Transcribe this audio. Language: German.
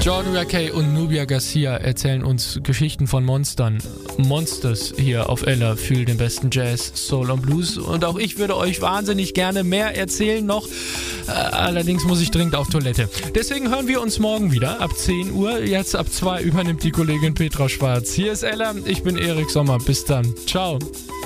Jordan Kay und Nubia Garcia erzählen uns Geschichten von Monstern. Monsters hier auf Ella für den besten Jazz, Soul und Blues. Und auch ich würde euch wahnsinnig gerne mehr erzählen noch. Allerdings muss ich dringend auf Toilette. Deswegen hören wir uns morgen wieder ab 10 Uhr. Jetzt ab 2 übernimmt die Kollegin Petra Schwarz. Hier ist Ella, ich bin Erik Sommer. Bis dann. Ciao.